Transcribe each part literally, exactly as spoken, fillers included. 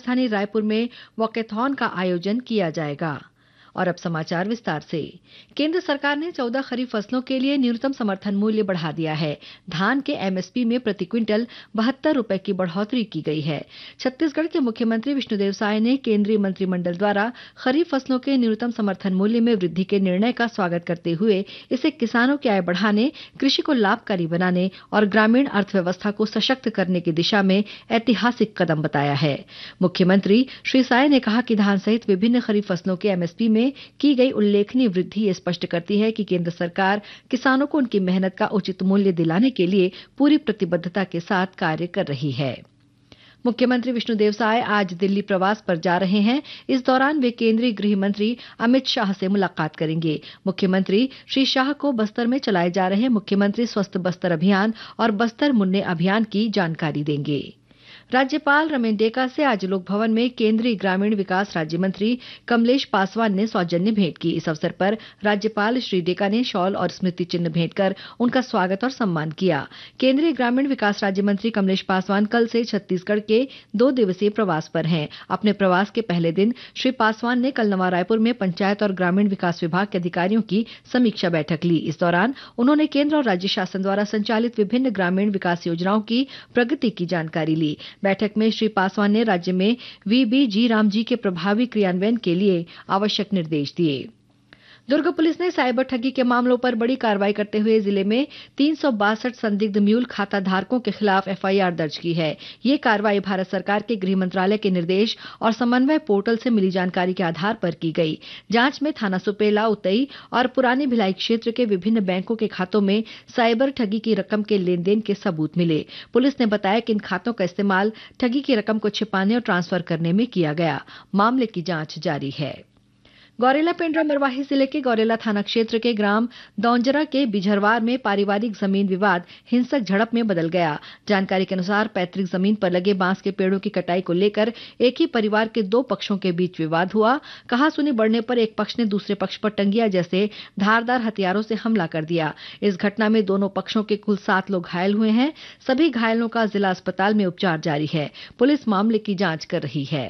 राजधानी रायपुर में वॉकेथॉन का आयोजन किया जाएगा। और अब समाचार विस्तार से। केंद्र सरकार ने चौदह खरीफ फसलों के लिए न्यूनतम समर्थन मूल्य बढ़ा दिया है। धान के एमएसपी में प्रति क्विंटल बहत्तर रुपए की बढ़ोतरी की गई है। छत्तीसगढ़ के मुख्यमंत्री विष्णुदेव साय ने केंद्रीय मंत्रिमंडल द्वारा खरीफ फसलों के न्यूनतम समर्थन मूल्य में वृद्धि के निर्णय का स्वागत करते हुए इसे किसानों की आय बढ़ाने, कृषि को लाभकारी बनाने और ग्रामीण अर्थव्यवस्था को सशक्त करने की दिशा में ऐतिहासिक कदम बताया है। मुख्यमंत्री श्री साय ने कहा कि धान सहित विभिन्न खरीफ फसलों के एमएसपी में की गई उल्लेखनीय वृद्धि ये स्पष्ट करती है कि केंद्र सरकार किसानों को उनकी मेहनत का उचित मूल्य दिलाने के लिए पूरी प्रतिबद्धता के साथ कार्य कर रही है। मुख्यमंत्री विष्णुदेव साय आज दिल्ली प्रवास पर जा रहे हैं। इस दौरान वे केंद्रीय गृह मंत्री अमित शाह से मुलाकात करेंगे। मुख्यमंत्री श्री शाह को बस्तर में चलाए जा रहे मुख्यमंत्री स्वस्थ बस्तर अभियान और बस्तर मुन्ने अभियान की जानकारी देंगे। राज्यपाल रमेंडेका से आज लोक भवन में केंद्रीय ग्रामीण विकास राज्य मंत्री कमलेश पासवान ने सौजन्य भेंट की। इस अवसर पर राज्यपाल श्री डेका ने शॉल और स्मृति चिन्ह भेंट कर उनका स्वागत और सम्मान किया। केंद्रीय ग्रामीण विकास राज्य मंत्री कमलेश पासवान कल से छत्तीसगढ़ के दो दिवसीय प्रवास पर हैं। अपने प्रवास के पहले दिन श्री पासवान ने कल नवा रायपुर में पंचायत और ग्रामीण विकास विभाग के अधिकारियों की समीक्षा बैठक ली। इस दौरान उन्होंने केंद्र और राज्य शासन द्वारा संचालित विभिन्न ग्रामीण विकास योजनाओं की प्रगति की जानकारी ली। बैठक में श्री पासवान ने राज्य में वीबी जी राम जी के प्रभावी क्रियान्वयन के लिए आवश्यक निर्देश दिए। दुर्ग पुलिस ने साइबर ठगी के मामलों पर बड़ी कार्रवाई करते हुए जिले में तीन सौ बासठ संदिग्ध म्यूल खाता धारकों के खिलाफ एफआईआर दर्ज की है। ये कार्रवाई भारत सरकार के गृह मंत्रालय के निर्देश और समन्वय पोर्टल से मिली जानकारी के आधार पर की गई। जांच में थाना सुपेला, उतई और पुरानी भिलाई क्षेत्र के विभिन्न बैंकों के खातों में साइबर ठगी की रकम के लेन देन के सबूत मिले। पुलिस ने बताया कि इन खातों का इस्तेमाल ठगी की रकम को छिपाने और ट्रांसफर करने में किया गया। मामले की जांच जारी है। गौरेला पेंड्रा मरवाही जिले के गौरेला थाना क्षेत्र के ग्राम दौंजरा के बिझरवार में पारिवारिक जमीन विवाद हिंसक झड़प में बदल गया। जानकारी के अनुसार पैतृक जमीन पर लगे बांस के पेड़ों की कटाई को लेकर एक ही परिवार के दो पक्षों के बीच विवाद हुआ। कहासुनी बढ़ने पर एक पक्ष ने दूसरे पक्ष पर टंगिया जैसे धारदार हथियारों से हमला कर दिया। इस घटना में दोनों पक्षों के कुल सात लोग घायल हुए हैं। सभी घायलों का जिला अस्पताल में उपचार जारी है। पुलिस मामले की जांच कर रही है।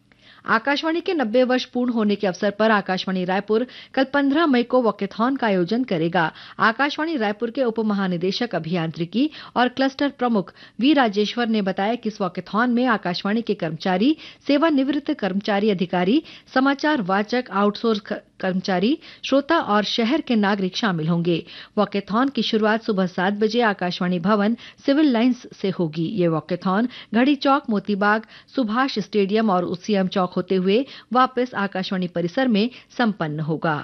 आकाशवाणी के नब्बे वर्ष पूर्ण होने के अवसर पर आकाशवाणी रायपुर कल पंद्रह मई को वॉकेथॉन का आयोजन करेगा। आकाशवाणी रायपुर के उप महानिदेशक अभियांत्रिकी और क्लस्टर प्रमुख वी राजेश्वर ने बताया कि इस वॉकेथॉन में आकाशवाणी के कर्मचारी, सेवानिवृत्त कर्मचारी अधिकारी, समाचार वाचक, आउटसोर्स कर्मचारी, श्रोता और शहर के नागरिक शामिल होंगे। वॉकेथॉन की शुरुआत सुबह सात बजे आकाशवाणी भवन सिविल लाइंस से होगी। ये वॉकेथॉन घड़ी चौक, मोतीबाग, सुभाष स्टेडियम और उसीएम चौक होते हुए वापस आकाशवाणी परिसर में संपन्न होगा।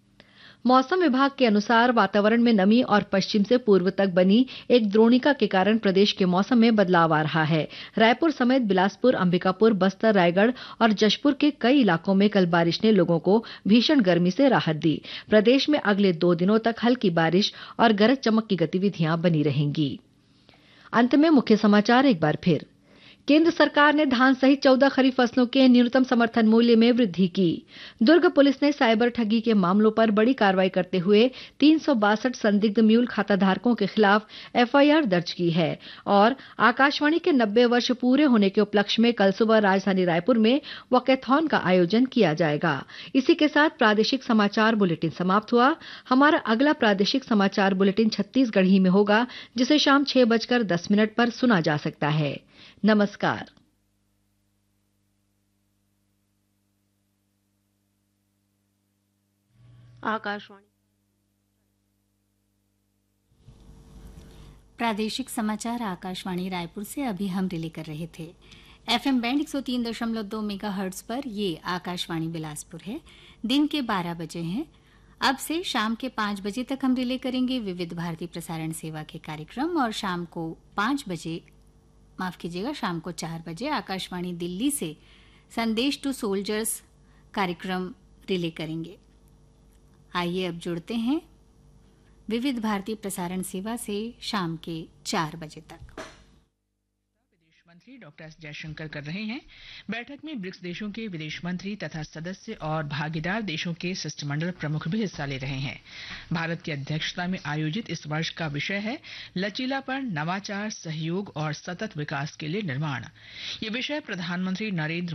मौसम विभाग के अनुसार वातावरण में नमी और पश्चिम से पूर्व तक बनी एक द्रोणिका के कारण प्रदेश के मौसम में बदलाव आ रहा है। रायपुर समेत बिलासपुर, अंबिकापुर, बस्तर, रायगढ़ और जशपुर के कई इलाकों में कल बारिश ने लोगों को भीषण गर्मी से राहत दी। प्रदेश में अगले दो दिनों तक हल्की बारिश और गरज चमक की गतिविधियां बनी रहेंगी। अंत में मुख्य समाचार एक बार फिर। केंद्र सरकार ने धान सहित चौदह खरीफ फसलों के न्यूनतम समर्थन मूल्य में वृद्धि की। दुर्ग पुलिस ने साइबर ठगी के मामलों पर बड़ी कार्रवाई करते हुए तीन सौ बासठ संदिग्ध म्यूल खाता धारकों के खिलाफ एफआईआर दर्ज की है। और आकाशवाणी के नब्बे वर्ष पूरे होने के उपलक्ष्य में कल सुबह राजधानी रायपुर में वॉकेथॉन का आयोजन किया जाएगा। इसी के साथ प्रादेशिक समाचार बुलेटिन समाप्त हुआ। हमारा अगला प्रादेशिक समाचार बुलेटिन छत्तीसगढ़ी में होगा, जिसे शाम छह बजकर दस मिनट पर सुना जा सकता है। नमस्कार। आकाशवाणी प्रादेशिक समाचार आकाशवाणी रायपुर से अभी हम रिले कर रहे थे। एफएम बैंड एक सौ तीन दशमलव दो मेगाहर्ट्ज पर ये आकाशवाणी बिलासपुर है। दिन के बारह बजे हैं। अब से शाम के पाँच बजे तक हम रिले करेंगे विविध भारती प्रसारण सेवा के कार्यक्रम और शाम को पाँच बजे माफ कीजिएगा शाम को चार बजे आकाशवाणी दिल्ली से संदेश टू सोल्जर्स कार्यक्रम रिले करेंगे। आइए अब जुड़ते हैं विविध भारती प्रसारण सेवा से शाम के चार बजे तक। विदेश मंत्री डॉक्टर एस जयशंकर कर रहे हैं। बैठक में ब्रिक्स देशों के विदेश मंत्री तथा सदस्य और भागीदार देशों के शिष्टमंडल प्रमुख भी हिस्सा ले रहे हैं। भारत की अध्यक्षता में आयोजित इस वर्ष का विषय है लचीलापन, नवाचार, सहयोग और सतत विकास के लिए निर्माण। ये विषय प्रधानमंत्री नरेंद्र